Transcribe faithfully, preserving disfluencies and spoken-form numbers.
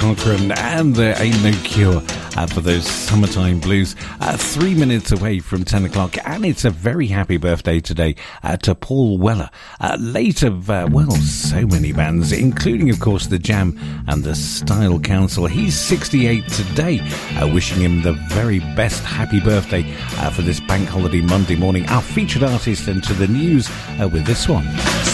Cochran, and there ain't no cure uh, for those summertime blues. Uh, three minutes away from ten o'clock, and it's a very happy birthday today uh, to Paul Weller, uh, late of, uh, well, so many bands, including, of course, The Jam and the Style Council. He's sixty-eight today. Uh, wishing him the very best happy birthday uh, for this Bank Holiday Monday morning. Our featured artist into the news uh, with this one.